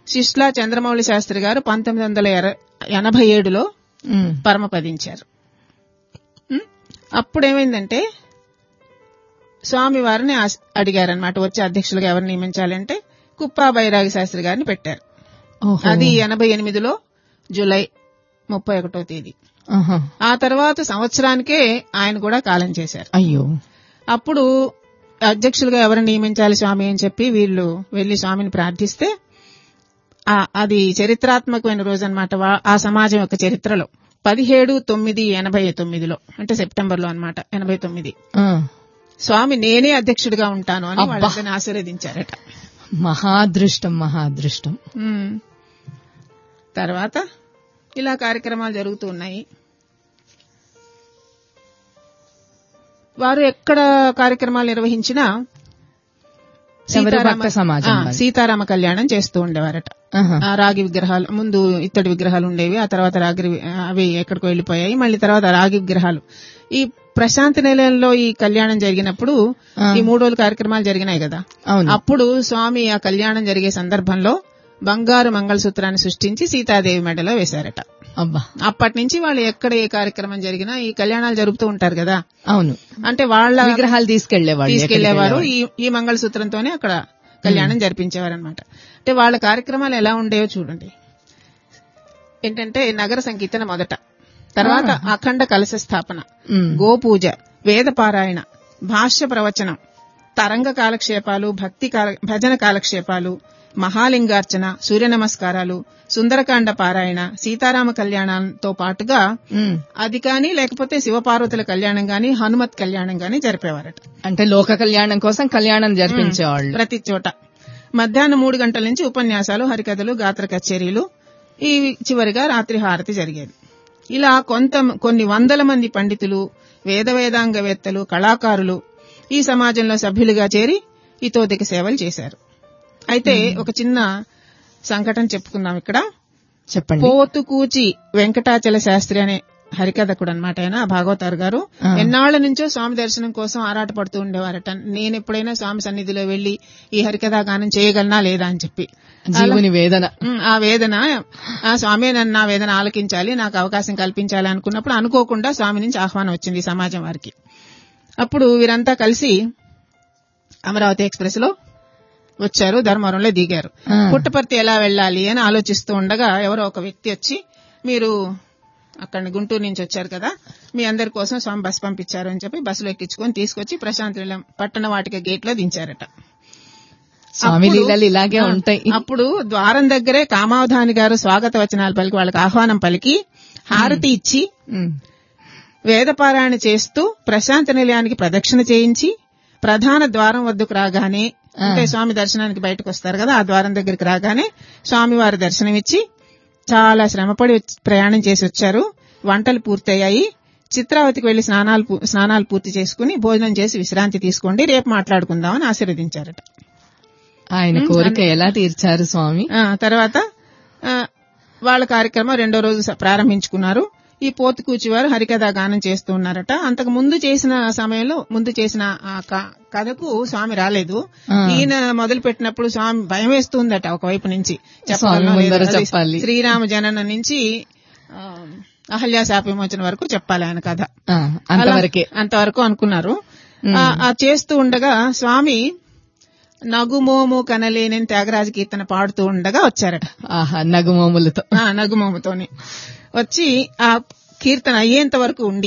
శిష్లా చంద్రమౌళి శాస్త్రి గారు 1987లో పరమపదించారు. అప్పుడేమైందంటే స్వామివారిని అడిగారనమాట, వచ్చే అధ్యక్షులుగా ఎవరు నియమించాలంటే కుప్పా బైరాగి శాస్త్రి గారిని పెట్టారు. అది 88లో జూలై 31వ తేదీ. ఆ తర్వాత సంవత్సరానికే ఆయన కూడా కాలం చేశారు. అయ్యో. అప్పుడు అధ్యక్షులుగా ఎవరు నియమించాలి స్వామి అని చెప్పి వీళ్ళు వెళ్లి స్వామిని ప్రార్థిస్తే అది చరిత్రాత్మకమైన రోజు అనమాట. ఆ సమాజం యొక్క చరిత్రలో 17/9/89లో అంటే సెప్టెంబర్లో అనమాట 89 స్వామి నేనే అధ్యక్షుడిగా ఉంటాను అని వాళ్ళని ఆశీర్వదించారట. మహాదృష్టం మహాదృష్టం. తర్వాత ఇలా కార్యక్రమాలు జరుగుతూ ఉన్నాయి. వారు ఎక్కడ కార్యక్రమాలు నిర్వహించినా సీతారామ కళ్యాణం చేస్తూ ఉండేవారట. రాగి విగ్రహాలు, ముందు ఇత్తడి విగ్రహాలు ఉండేవి, ఆ తర్వాత అవి ఎక్కడికో వెళ్లిపోయాయి, మళ్ళీ తర్వాత రాగి విగ్రహాలు. ఈ ప్రశాంతి నిలయంలో ఈ కళ్యాణం జరిగినప్పుడు ఈ 3 రోజుల కార్యక్రమాలు జరిగినాయి కదా, అప్పుడు స్వామి ఆ కళ్యాణం జరిగే సందర్భంలో బంగారు మంగళసూత్రాన్ని సృష్టించి సీతాదేవి మెడలో వేశారట. అప్పటి నుంచి వాళ్ళు ఎక్కడ ఏ కార్యక్రమం జరిగినా ఈ కళ్యాణాలు జరుపుతూ ఉంటారు కదా. అవును, అంటే వాళ్ళ విగ్రహాలు తీసుకెళ్లేవారు, ఈ మంగళసూత్రంతోనే అక్కడ కళ్యాణం జరిపించేవారు అనమాట. అంటే వాళ్ళ కార్యక్రమాలు ఎలా ఉండేవో చూడండి. ఏంటంటే నగర సంకీర్తన మొదట, తర్వాత అఖండ కలశ స్థాపన, గోపూజ, వేద పారాయణ, భాష్య ప్రవచనం, తరంగ కాలక్షేపాలు, భజన కాలక్షేపాలు, మహాలింగార్చన, సూర్య నమస్కారాలు, సుందరకాండ పారాయణ, సీతారామ కళ్యాణంతో పాటుగా అది కానీ లేకపోతే శివపార్వతుల కళ్యాణం గాని హనుమత్ కళ్యాణం గాని జరిపేవారట. అంటే లోక కళ్యాణం కోసం కళ్యాణం జరిపించేవాళ్ళు ప్రతి చోట. మధ్యాహ్నం 3 గంటల నుంచి ఉపన్యాసాలు, హరికథలు, గాత్ర కచేరీలు, ఈ చివరిగా రాత్రి హారతి జరిగేది. ఇలా కొన్ని వందల మంది పండితులు, వేదాంగవేత్తలు, కళాకారులు ఈ సమాజంలో సభ్యులుగా చేరి ఇతోదిక సేవలు చేశారు. అయితే ఒక చిన్న సంఘటన చెప్పుకుందాం ఇక్కడ. చెప్పండి. పోతుకూచి వెంకటాచల శాస్త్రి అనే హరికథకుడు అనమాట. ఆయన భాగవతారు గారు ఎన్నాళ్ల నుంచో స్వామి దర్శనం కోసం ఆరాటపడుతూ ఉండేవారట. నేను ఎప్పుడైనా స్వామి సన్నిధిలో వెళ్లి ఈ హరికథా గానం చేయగలనా లేదా అని చెప్పి. జీవుని వేదన, ఆ వేదన, ఆ స్వామి నన్ను నా వేదన ఆలకించాలి, నాకు అవకాశం కల్పించాలి అనుకున్నప్పుడు అనుకోకుండా స్వామి నుంచి ఆహ్వానం వచ్చింది సమాజం వారికి. అప్పుడు వీరంతా కలిసి అమరావతి ఎక్స్ప్రెస్ లో వచ్చారు, ధర్మవరంలో దిగారు. పుట్టపర్తి ఎలా వెళ్లాలి అని ఆలోచిస్తూ ఉండగా ఎవరో ఒక వ్యక్తి వచ్చి, మీరు అక్కడ గుంటూరు నుంచి వచ్చారు కదా, మీ అందరి కోసం స్వామి బస్సు పంపించారు అని చెప్పి బస్సులో ఎక్కించుకొని తీసుకొచ్చి ప్రశాంతి నిలయం పట్టణ వాటిక గేట్ లో దించారట. స్వామి లీలలు ఇలాగే ఉంటాయి. అప్పుడు ద్వారం దగ్గరే కామావధాని గారు స్వాగత వచనాలు పలికి వాళ్ళకి ఆహ్వానం పలికి హారతి ఇచ్చి వేదపారాయణ చేస్తూ ప్రశాంతి నిలయానికి ప్రదక్షిణ చేయించి ప్రధాన ద్వారం వద్దకు రాగానే, అంటే స్వామి దర్శనానికి బయటకు వస్తారు కదా, ఆ ద్వారం దగ్గరికి రాగానే స్వామివారి దర్శనమిచ్చి చాలా శ్రమపడి ప్రయాణం చేసి వచ్చారు. వంటలు పూర్తయ్యాయి. చిత్రావతికి వెళ్లి స్నానాలు పూర్తి చేసుకుని భోజనం చేసి విశ్రాంతి తీసుకోండి, రేపు మాట్లాడుకుందామని ఆశీర్వదించారట. ఆయన కోరిక ఎలా తీర్చారు స్వామి. తర్వాత వాళ్ళ కార్యక్రమం 2వ రోజు ప్రారంభించుకున్నారు. ఈ పోతుకూచి వారు హరికథా గానం చేస్తూ ఉన్నారట. అంతకు ముందు చేసిన సమయంలో చేసిన కథకు స్వామి రాలేదు. ఈయన మొదలు పెట్టినప్పుడు స్వామి భయం వేస్తుందట ఒకవైపు నుంచి. చెప్పాలి, శ్రీరామ జనన నుంచి అహల్యా శాప విమోచన వరకు చెప్పాలి ఆయన కథ. అంతవరకు అనుకున్నారు. చేస్తూ ఉండగా స్వామి నగుమోము కనలేని త్యాగరాజ కీర్తన పాడుతూ ఉండగా వచ్చారట. నగుమోముతోని వచ్చి ఆ కీర్తన అయ్యేంత వరకు ఉండి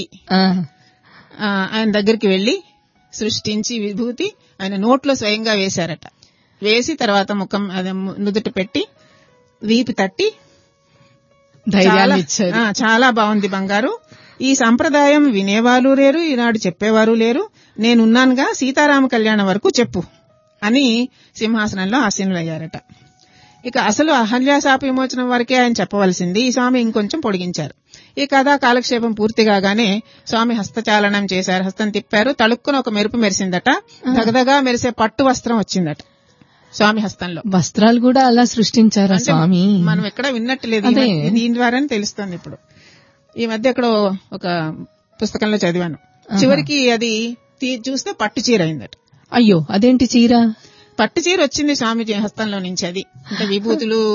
ఆయన దగ్గరికి వెళ్లి సృష్టించి విభూతి ఆయన నోట్లో స్వయంగా వేశారట. వేసి తర్వాత ముఖం నుదుట పెట్టి వీపు తట్టి ధైర్యాన్ని ఇచ్చారు. చాలా బాగుంది బంగారు, ఈ సంప్రదాయం వినేవారు లేరు, ఈనాడు చెప్పేవారు లేరు, నేనున్నానుగా, సీతారామ కళ్యాణం వరకు చెప్పు అని సింహాసనంలో ఆసీనులయ్యారట. ఇక అసలు అహల్యా శాప విమోచనం వరకే ఆయన చెప్పవలసింది. ఈ స్వామి ఇంకొంచెం పొడిగించారు. ఈ కథా కాలక్షేపం పూర్తి కాగానే స్వామి హస్తచాలనం చేశారు. హస్తం తిప్పారు. తళుక్కున ఒక మెరుపు మెరిసిందట. దగదగా మెరిసే పట్టు వస్త్రం వచ్చిందట స్వామి హస్తంలో. వస్త్రాలు కూడా అలా సృష్టించారా స్వామి? మనం ఎక్కడ విన్నట్టు లేదు, దీని ద్వారానే తెలుస్తోంది. ఇప్పుడు ఈ మధ్య ఎక్కడో ఒక పుస్తకంలో చదివాను. చివరికి అది చూస్తే పట్టు చీర అయిందట. అయ్యో, అదేంటి చీర? పట్టు చీర వచ్చింది స్వామి హస్తంలో నుంచి. అది అంటే విభూతులు